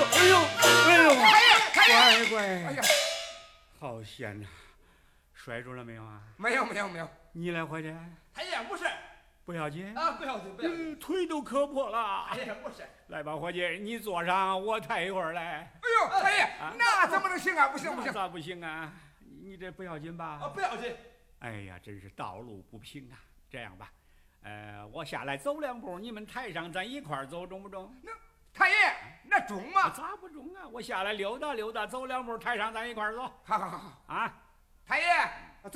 哎呦，哎呦， 太爷， 乖乖， 哎呀， 好险呐！摔住了没有啊？ 没有没有没有， 你来伙计， 太爷不是不要紧啊，不要紧不要紧。 腿都磕破了。 哎呀，不是。 来吧，伙计，你坐上，我抬一会儿来。 哎呦，太爷，那怎么能行啊？不行不行， 咋不行啊？你这不要紧吧？ 啊，不要紧。 哎呀，真是道路不平啊！这样吧，我下来走2步，你们台上咱一块儿走，中不中？ 那太爷那中吗？ 咋不中啊？我下来溜达溜达，走2步，台上咱一块儿走。 好好好好啊！ 太爷，